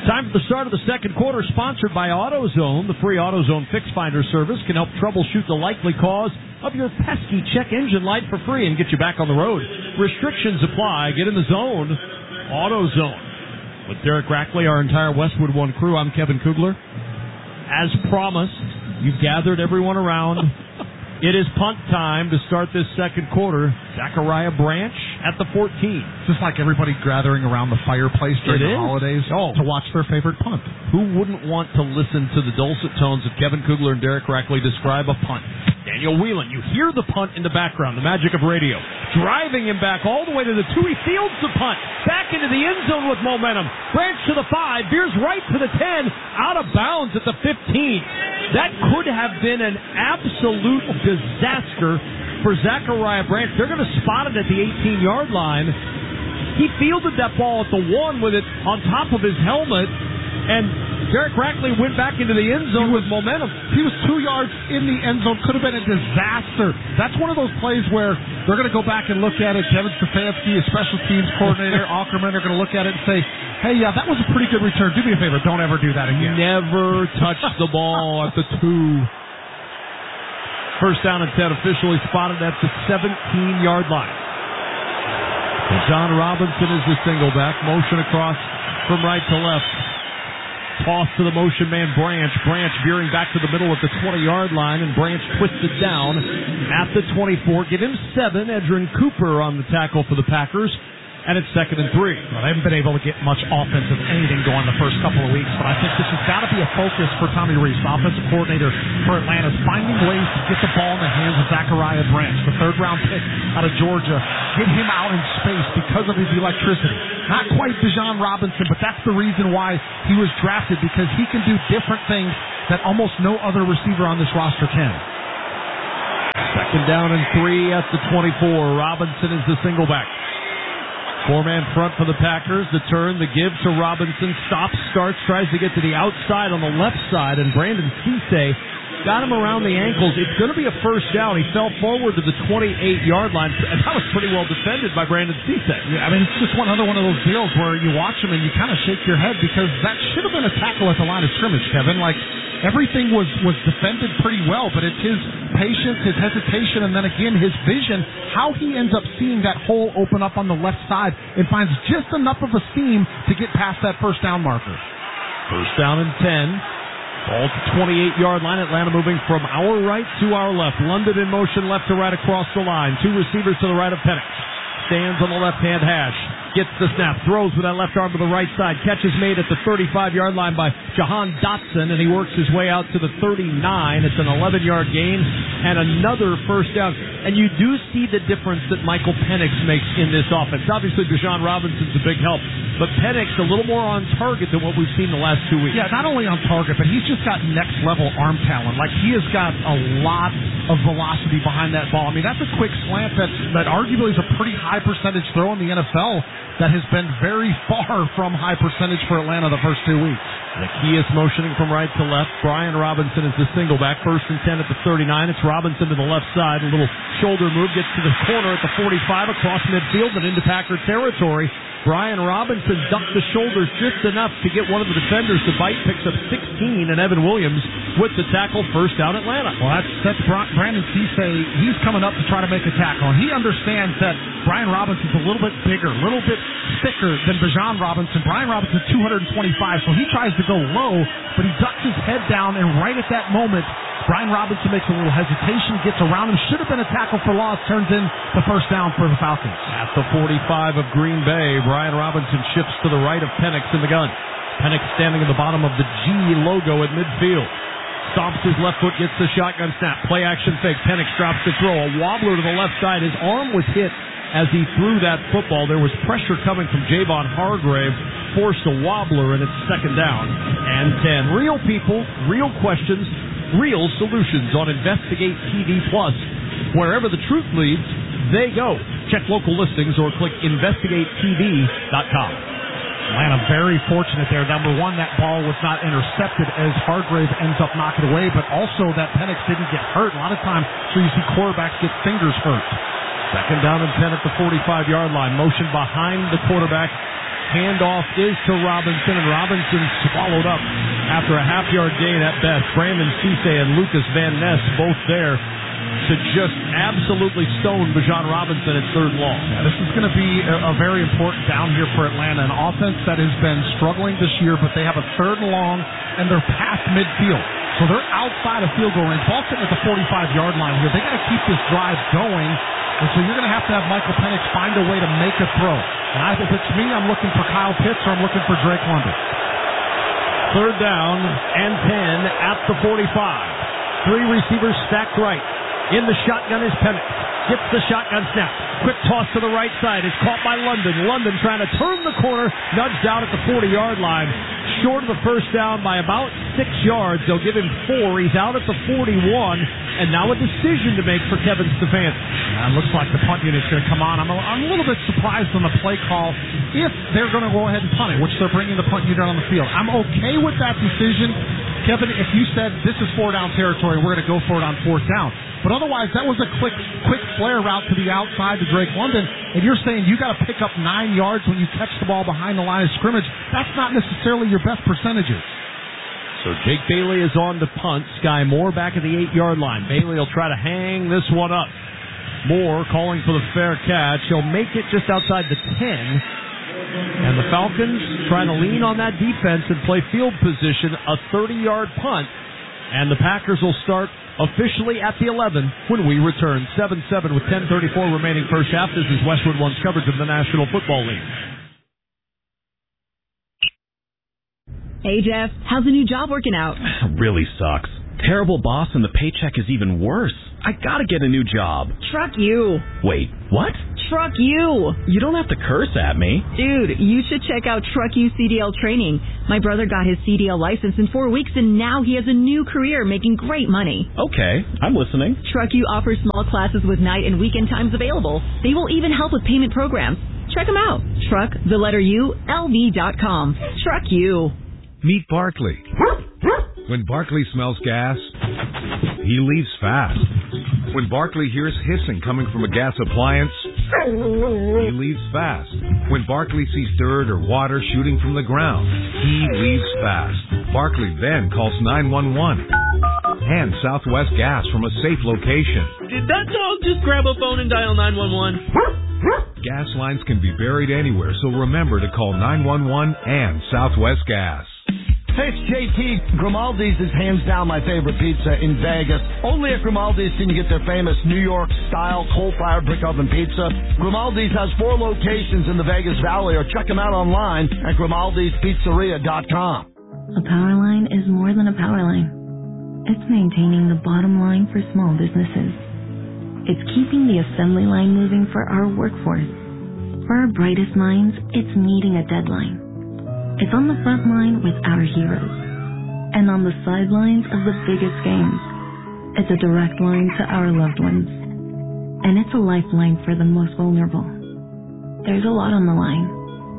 Time for the start of the second quarter, sponsored by AutoZone. The free AutoZone Fix Finder service can help troubleshoot the likely cause of your pesky check engine light for free and get you back on the road. Restrictions apply. Get in the zone. AutoZone. With Derek Rackley, our entire Westwood One crew, I'm Kevin Kugler. As promised, you've gathered everyone around. It is punt time to start this second quarter. Zachariah Branch at the 14. Just like everybody gathering around the fireplace during the holidays to watch their favorite punt. Who wouldn't want to listen to the dulcet tones of Kevin Kugler and Derek Rackley describe a punt? Daniel Whelan, you hear the punt in the background, the magic of radio. Driving him back all the way to the 2. He fields the punt. Back into the end zone with momentum. Branch to the 5. Veers right to the 10. Out of bounds at the 15. That could have been an absolute disaster for Zachariah Branch. They're going to spot it at the 18-yard line. He fielded that ball at the 1 with it on top of his helmet, and Derek Rackley went back into the end zone with momentum. He was 2 yards in the end zone. Could have been a disaster. That's one of those plays where they're going to go back and look at it. Kevin Stefanski, a special teams coordinator, Ackerman are going to look at it and say, hey, yeah, that was a pretty good return. Do me a favor. Don't ever do that again. Never touch the ball at the 2. First down and 10, officially spotted at the 17-yard line. And John Robinson is the single back. Motion across from right to left. Toss to the motion man, Branch. Branch veering back to the middle at the 20-yard line, and Branch twisted down at the 24. Give him 7. Edgerrin Cooper on the tackle for the Packers. And it's 2nd and 3. Well, they haven't been able to get much offensive anything going the first couple of weeks, but I think this has got to be a focus for Tommy Rees, offensive coordinator for Atlanta, is finding ways to get the ball in the hands of Zachariah Branch, the third-round pick out of Georgia. Get him out in space because of his electricity. Not quite Bijan Robinson, but that's the reason why he was drafted, because he can do different things that almost no other receiver on this roster can. 2nd down and 3 at the 24. Robinson is the single back. 4-man front for the Packers. The turn, the give to Robinson. Stops, starts, tries to get to the outside on the left side, and Brandon Cisse got him around the ankles. It's going to be a first down. He fell forward to the 28-yard line, and that was pretty well defended by Brandon Cisse. Yeah, I mean, it's just one of those deals where you watch him and you kind of shake your head, because that should have been a tackle at the line of scrimmage, Kevin. Like, everything was defended pretty well, but it's his patience, his hesitation, and then again his vision, how he ends up seeing that hole open up on the left side and finds just enough of a seam to get past that first down marker. First down and 10. Ball to 28-yard line. Atlanta moving from our right to our left. London in motion left to right across the line. 2 receivers to the right of Penix. Stands on the left-hand hash. Gets the snap. Throws with that left arm to the right side. Catch is made at the 35-yard line by Jahan Dotson, and he works his way out to the 39. It's an 11-yard gain and another first down. And you do see the difference that Michael Penix makes in this offense. Obviously, Bijan Robinson's a big help, but Penix a little more on target than what we've seen the last 2 weeks. Yeah, not only on target, but he's just got next-level arm talent. Like, he has got a lot of velocity behind that ball. I mean, that's a quick slant that arguably is a pretty high percentage throw in the NFL that has been very far from high percentage for Atlanta the first 2 weeks. Zacchaeus motioning from right to left. Brian Robinson is the single back. 1st and 10 at the 39. It's Robinson to the left side. A little shoulder move. Gets to the corner at the 45 across midfield and into Packer territory. Brian Robinson ducked the shoulders just enough to get one of the defenders to bite. Picks up 16, and Evan Williams with the tackle. First down Atlanta. Well, that's Brandon Cisse. He's coming up to try to make a tackle, and he understands that Brian Robinson's a little bit bigger, a little bit thicker than Bijan Robinson. Brian Robinson's 225, so he tries to go low, but he ducks his head down, and right at that moment, Brian Robinson makes a little hesitation, gets around him, should have been a tackle for loss, turns in the first down for the Falcons. At the 45 of Green Bay, Brian Robinson shifts to the right of Penix in the gun. Penix standing in the bottom of the G logo at midfield. Stomps his left foot, gets the shotgun snap. Play action fake. Penix drops the throw. A wobbler to the left side. His arm was hit as he threw that football. There was pressure coming from Javon Hargrave. Forced a wobbler, and it's 2nd down and 10. Real people, real questions, real solutions on Investigate TV Plus. Wherever the truth leads, they go. Check local listings or click investigatetv.com. Atlanta very fortunate there. Number one, that ball was not intercepted as Hargrave ends up knocking away, but also that Penix didn't get hurt. A lot of times, so you see quarterbacks get fingers hurt. 2nd down and 10 at the 45-yard line. Motion behind the quarterback Handoff is to Robinson, and Robinson swallowed up after a half-yard gain at best. Brandon Cisse and Lucas Van Ness both there to just absolutely stone Bijan Robinson at third and long. Yeah, this is going to be a very important down here for Atlanta, an offense that has been struggling this year, but they have a third and long, and they're past midfield. So they're outside of field goal range. Ball sitting at the 45-yard line here. They got to keep this drive going, and so you're going to have Michael Penix find a way to make a throw. And if it's me, I'm looking for Kyle Pitts or I'm looking for Drake London. Third down and 10 at the 45. Three receivers stacked right. In the shotgun is Penix. Gets the shotgun snap. Quick toss to the right side. It's caught by London. London trying to turn the corner. Nudged out at the 40-yard line. Short of the first down by about 6 yards. They'll give him 4. He's out at the 41. And now a decision to make for Kevin Stefanski. It looks like the punt unit's going to come on. I'm a little bit surprised on the play call if they're going to go ahead and punt it, which they're bringing the punt unit on the field. I'm okay with that decision. Kevin, if you said this is 4-down territory, we're going to go for it on 4th down. But otherwise, that was a quick flare route to the outside to Drake London, and you're saying you got to pick up 9 yards when you catch the ball behind the line of scrimmage. That's not necessarily your best percentages. So Jake Bailey is on to punt. Sky Moore back at the 8-yard line. Bailey will try to hang this one up. Moore calling for the fair catch. He'll make it just outside the 10. And the Falcons trying to lean on that defense and play field position, a 30-yard punt. And the Packers will start officially at the 11 when we return. 7-7 with 10:34 remaining first half. This is Westwood One's coverage of the National Football League. Hey, Jeff, how's the new job working out? Really sucks. Terrible boss and the paycheck is even worse. I gotta get a new job. Truck you. Wait, what? Truck you. You don't have to curse at me. Dude, you should check out Truck You CDL training. My brother got his CDL license in 4 weeks, and now he has a new career making great money. Okay, I'm listening. Truck You offers small classes with night and weekend times available. They will even help with payment programs. Check them out. Truck, the letter U, LV.com. Truck You. Meet Barkley. When Barkley smells gas, he leaves fast. When Barkley hears hissing coming from a gas appliance, he leaves fast. When Barkley sees dirt or water shooting from the ground, he leaves fast. Barkley then calls 911 and Southwest Gas from a safe location. Did that dog just grab a phone and dial 911? Gas lines can be buried anywhere, so remember to call 911 and Southwest Gas. Hey, it's JT. Grimaldi's is hands down my favorite pizza in Vegas. Only at Grimaldi's can you get their famous New York-style coal-fired brick oven pizza. Grimaldi's has 4 locations in the Vegas Valley, or check them out online at Grimaldi'sPizzeria.com. A power line is more than a power line. It's maintaining the bottom line for small businesses. It's keeping the assembly line moving for our workforce. For our brightest minds, it's meeting a deadline. It's on the front line with our heroes, and on the sidelines of the biggest games. It's a direct line to our loved ones, and it's a lifeline for the most vulnerable. There's a lot on the line.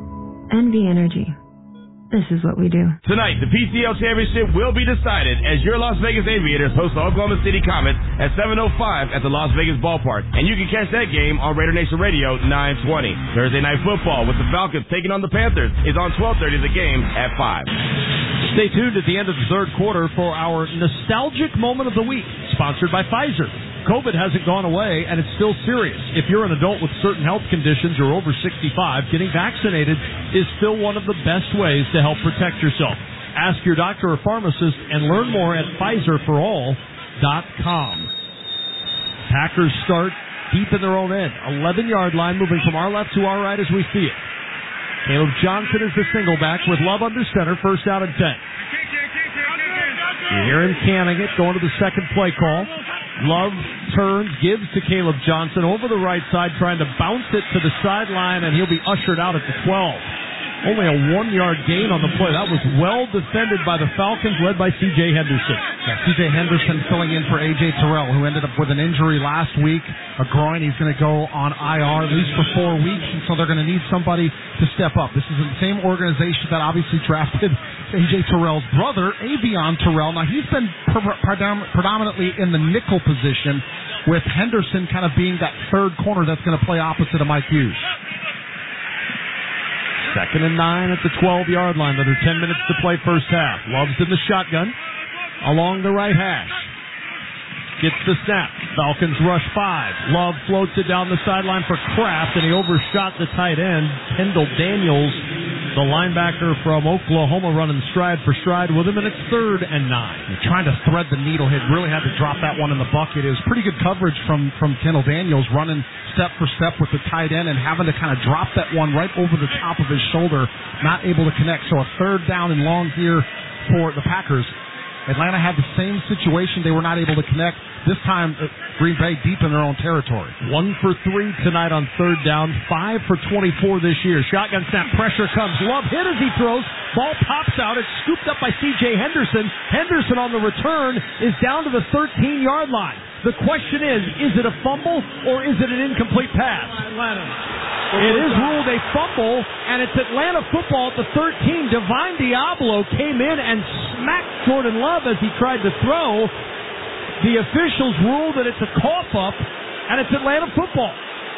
NV Energy. This is what we do. Tonight, the PCL Championship will be decided as your Las Vegas Aviators host the Oklahoma City Comets at 7:05 at the Las Vegas Ballpark. And you can catch that game on Raider Nation Radio 920. Thursday Night Football with the Falcons taking on the Panthers is on 12:30 the game at 5. Stay tuned at the end of the third quarter for our nostalgic moment of the week, sponsored by Pfizer. COVID hasn't gone away, and it's still serious. If you're an adult with certain health conditions or over 65, getting vaccinated is still one of the best ways to help protect yourself. Ask your doctor or pharmacist and learn more at PfizerForAll.com. Packers start deep in their own end. 11-yard line, moving from our left to our right as we see it. Caleb Johnson is the single back with Love under center, first down and 10. You hear him canning it, going to the second play call. Love turns, gives to Caleb Johnson over the right side, trying to bounce it to the sideline, and he'll be ushered out at the 12. Only a 1-yard gain on the play. That was well defended by the Falcons, led by C.J. Henderson. Yeah, C.J. Henderson filling in for A.J. Terrell, who ended up with an injury last week, a groin. He's going to go on IR at least for 4 weeks, and so they're going to need somebody to step up. This is the same organization that obviously drafted A.J. Terrell's brother, Avion Terrell. Now, he's been predominantly in the nickel position, with Henderson kind of being that third corner that's going to play opposite of Mike Hughes. 2nd and 9 at the 12-yard line. Under 10 minutes to play first half. Love's in the shotgun along the right hash. Gets the snap. Falcons rush 5. Love floats it down the sideline for Kraft, and he overshot the tight end. Kendall Daniels, the linebacker from Oklahoma, running stride for stride with him, and it's 3rd and 9. You're trying to thread the needle. He really had to drop that one in the bucket. It was pretty good coverage from Kendall Daniels, running step for step with the tight end and having to kind of drop that one right over the top of his shoulder, not able to connect. So a 3rd down and long here for the Packers. Atlanta had the same situation. They were not able to connect. This time, Green Bay deep in their own territory. 1 for 3 tonight on 3rd down. 5 for 24 this year. Shotgun snap. Pressure comes. Love hit as he throws. Ball pops out. It's scooped up by C.J. Henderson. Henderson on the return is down to the 13-yard line. The question is it a fumble or is it an incomplete pass? It is ruled a fumble, and it's Atlanta football at the 13. Divine Diablo came in and smacked Jordan Love as he tried to throw. The officials ruled that it's a cough-up, and it's Atlanta football.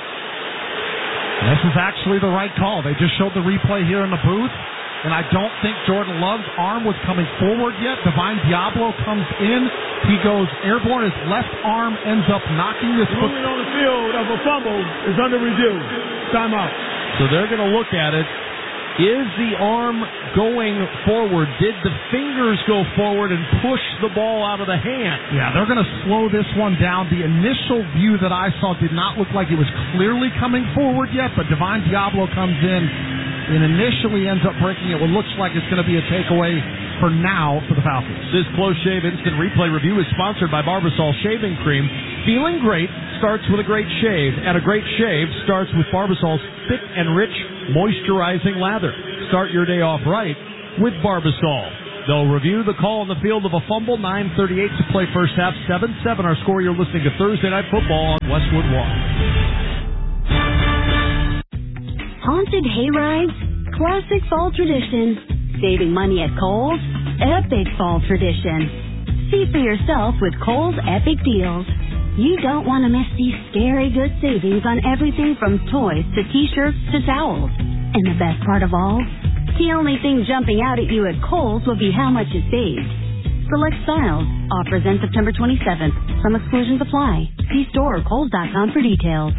This is actually the right call. They just showed the replay here in the booth, and I don't think Jordan Love's arm was coming forward yet. Divine Diablo comes in. He goes airborne. His left arm ends up knocking this foot. Moving on the field of a fumble is under review. Timeout. So they're going to look at it. Is the arm going forward? Did the fingers go forward and push the ball out of the hand? Yeah, they're going to slow this one down. The initial view that I saw did not look like it was clearly coming forward yet, but Divine Diablo comes in and initially ends up breaking it. What looks like it's going to be a takeaway for now for the Falcons. This Close Shave Instant Replay Review is sponsored by Barbasol Shaving Cream. Feeling great starts with a great shave, and a great shave starts with Barbasol's thick and rich moisturizing lather. Start your day off right with Barbasol. They'll review the call on the field of a fumble. 9:38 to play first half. 7-7 our score. You're listening to Thursday Night Football on Westwood One. Haunted hayrides, classic fall tradition. Saving money at Kohl's, epic fall tradition. See for yourself with Kohl's Epic Deals. You don't want to miss these scary good savings on everything from toys to t-shirts to towels. And the best part of all, the only thing jumping out at you at Kohl's will be how much you saved. Select styles. Offers end September 27th. Some exclusions apply. See store or Kohls.com for details.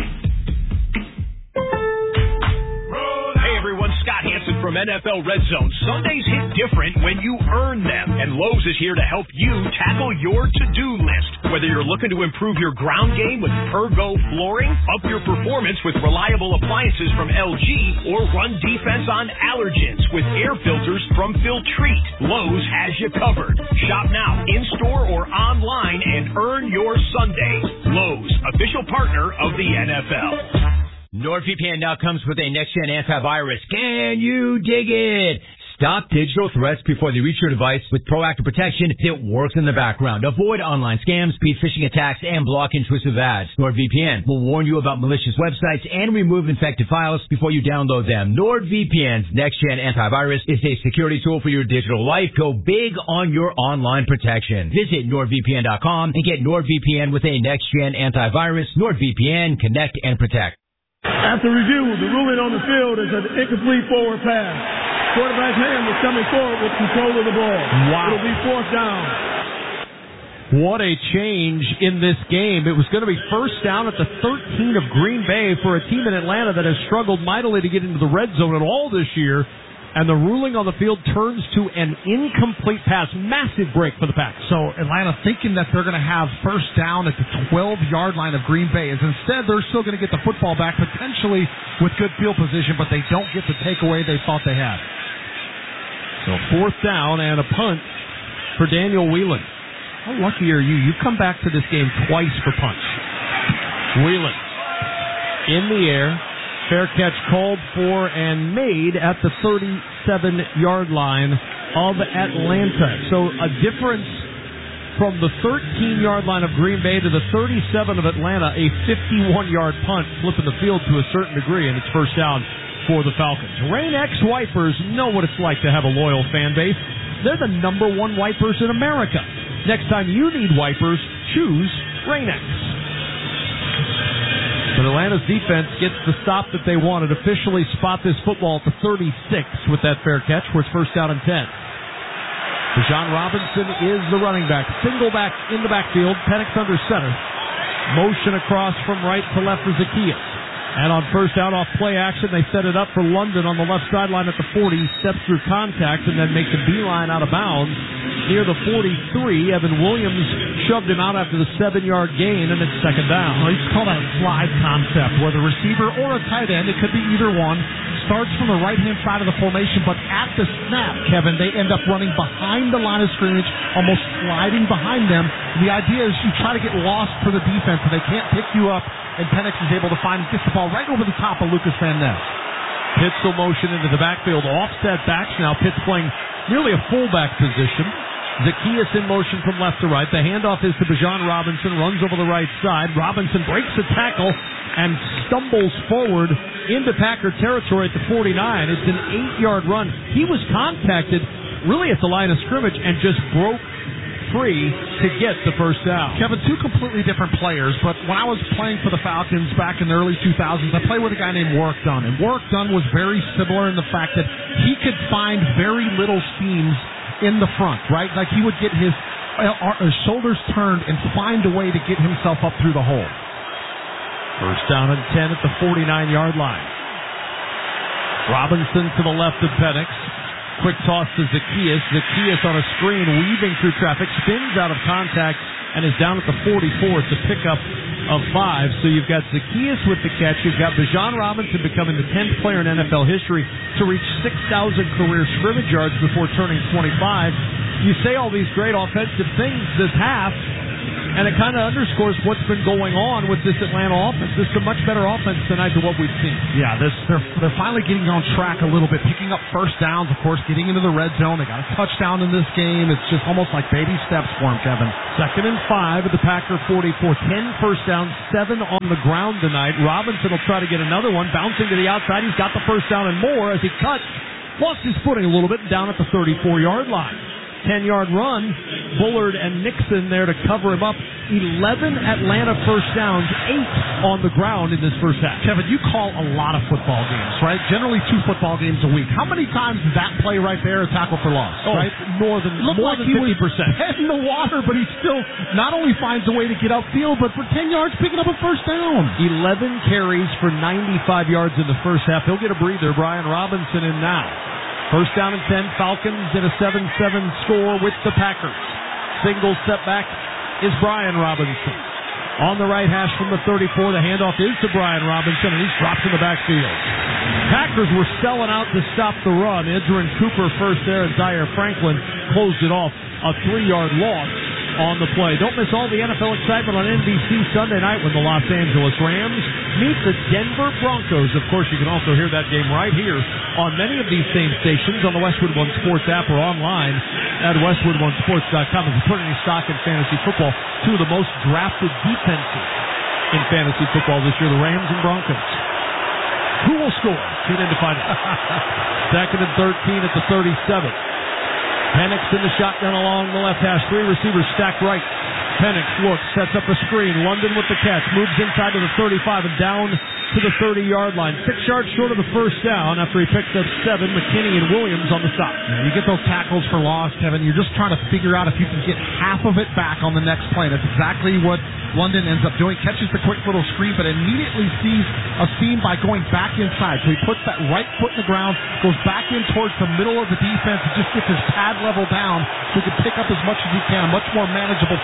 Scott Hansen from NFL Red Zone. Sundays hit different when you earn them, and Lowe's is here to help you tackle your to-do list. Whether you're looking to improve your ground game with Pergo flooring, up your performance with reliable appliances from LG, or run defense on allergens with air filters from Filtrete, Lowe's has you covered. Shop now, in-store or online, and earn your Sundays. Lowe's, official partner of the NFL. NordVPN now comes with a next-gen antivirus. Can you dig it? Stop digital threats before they reach your device with proactive protection that works in the background. Avoid online scams, speed phishing attacks, and block intrusive ads. NordVPN will warn you about malicious websites and remove infected files before you download them. NordVPN's next-gen antivirus is a security tool for your digital life. Go big on your online protection. Visit NordVPN.com and get NordVPN with a next-gen antivirus. NordVPN, connect and protect. After review, the ruling on the field is an incomplete forward pass. Quarterback's hand was coming forward with control of the ball. Wow. It'll be 4th down. What a change in this game. It was going to be first down at the 13 of Green Bay for a team in Atlanta that has struggled mightily to get into the red zone at all this year. And the ruling on the field turns to an incomplete pass. Massive break for the Packers. So Atlanta thinking that they're going to have first down at the 12-yard line of Green Bay. As instead, they're still going to get the football back, potentially with good field position, but they don't get the takeaway they thought they had. So 4th down and a punt for Daniel Whelan. How lucky are you? You've come back to this game twice for punts. Whelan in the air. Fair catch called for and made at the 37-yard line of Atlanta. So a difference from the 13-yard line of Green Bay to the 37 of Atlanta, a 51-yard punt flipping the field to a certain degree, and it's first down for the Falcons. Rain-X Wipers know what it's like to have a loyal fan base. They're the #1 wipers in America. Next time you need wipers, choose Rain-X. But Atlanta's defense gets the stop that they wanted. Officially spot this football at the 36 with that fair catch, where it's first down and 10. Bijan Robinson is the running back. Single back in the backfield. Penix under center. Motion across from right to left for Zaccheaus. And on first down off play action, they set it up for London on the left sideline at the 40. Steps through contact and then makes a beeline out of bounds near the 43. Evan Williams shoved him out after the 7-yard gain, and it's second down. Well, it's called a slide concept, where the receiver or a tight end, it could be either one, starts from the right-hand side of the formation, but at the snap, Kevin, they end up running behind the line of scrimmage, almost sliding behind them. And the idea is you try to get lost for the defense, and they can't pick you up, and Penix is able to find and gets the ball right over the top of Lucas Van Ness. Pitts will motion into the backfield. Offset backs now. Pitts playing nearly a fullback position. Zaccheaus in motion from left to right. The handoff is to Bijan Robinson. Runs over the right side. Robinson breaks a tackle and stumbles forward into Packer territory at the 49. It's an 8-yard run. He was contacted really at the line of scrimmage and just broke free to get the first down. Kevin, two completely different players, but when I was playing for the Falcons back in the early 2000s, I played with a guy named Warrick Dunn, and Warrick Dunn was very similar in the fact that he could find very little seams in the front, right? Like he would get his shoulders turned and find a way to get himself up through the hole. First down and 10 at the 49-yard line. Robinson to the left of Penix. Quick toss to Zaccheaus. Zaccheaus on a screen, weaving through traffic, spins out of contact, and is down at the 44. It's a pickup of 5. So you've got Zaccheaus with the catch. You've got Bijan Robinson becoming the 10th player in NFL history to reach 6,000 career scrimmage yards before turning 25. You say all these great offensive things this half, and it kind of underscores what's been going on with this Atlanta offense. This is a much better offense tonight than what we've seen. Yeah, they're finally getting on track a little bit, picking up first downs, of course, getting into the red zone. They got a touchdown in this game. It's just almost like baby steps for them, Kevin. Second and 5 at the Packer 44. 10 first downs, 7 on the ground tonight. Robinson will try to get another one, bouncing to the outside. He's got the first down and more as he cuts. Lost his footing a little bit down at the 34-yard line. 10-yard run. Bullard and Nixon there to cover him up. 11 Atlanta first downs, 8 on the ground in this first half. Kevin, you call a lot of football games, right? Generally 2 football games a week. How many times is that play right there a tackle for loss? Right? More than 50%. Head in the water, but he still not only finds a way to get upfield, but for 10 yards picking up a first down. 11 carries for 95 yards in the first half. He'll get a breather. Brian Robinson in now. First down and 10, Falcons in a 7-7 score with the Packers. Single step back is Brian Robinson. On the right hash from the 34, the handoff is to Brian Robinson, and he's dropped in the backfield. Packers were selling out to stop the run. Edgerrin Cooper first there, and Zaire Franklin closed it off. A 3-yard loss on the play. Don't miss all the NFL excitement on NBC Sunday night when the Los Angeles Rams meet the Denver Broncos. Of course, you can also hear that game right here on many of these same stations on the Westwood One Sports app or online at westwood1sports.com. If you put any stock in fantasy football, 2 of the most drafted defenses in fantasy football this year, the Rams and Broncos. Who will score? Tune in to find out. Second and 13 at the 37. Penix in the shotgun along the left hash. 3 receivers stacked right. Penix looks, sets up a screen. London with the catch. Moves inside to the 35 and down to the 30-yard line. 6 yards short of the first down after he picked up 7. McKinney and Williams on the stop. Yeah, you get those tackles for loss, Kevin. You're just trying to figure out if you can get half of it back on the next play. That's exactly what London ends up doing. Catches the quick little screen, but immediately sees a seam by going back inside. So he puts that right foot in the ground, goes back in towards the middle of the defense, and just gets his pad level down so he can pick up as much as he can. A much more manageable